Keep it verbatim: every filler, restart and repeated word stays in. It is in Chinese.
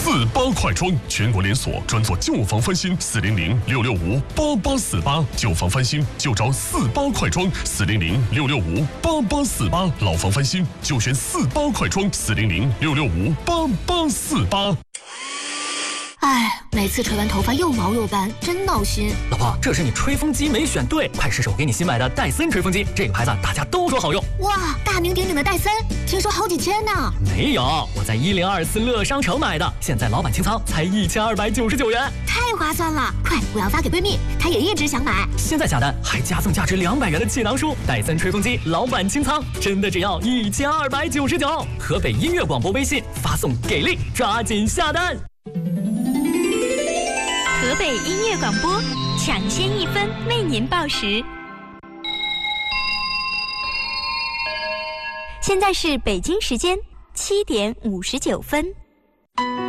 四八快装，全国连锁，专做旧房翻新。四零零六六五八八四八，旧房翻新就找四八快装。四零零六六五八八四八，老房翻新就选四八快装。四零零六六五八八四八。 哎，每次吹完头发又毛又干，真闹心。 老婆，这是你吹风机没选对，快试试我给你新买的戴森吹风机，这个牌子大家都说好用。 哇，大名鼎鼎的戴森，听说好几千呢。 没有，我在一零二四乐商城买的，现在老板清仓才一千二百九十九元， 太划算了！快，我要发给闺蜜，她也一直想买。 现在下单还加赠价值两百元的气囊书，戴森吹风机老板清仓，真的只要一千二百九十九。河北音乐广播微信发送给力，抓紧下单。 河北音乐广播，抢先一分为您报时。现在是北京时间七点五十九分。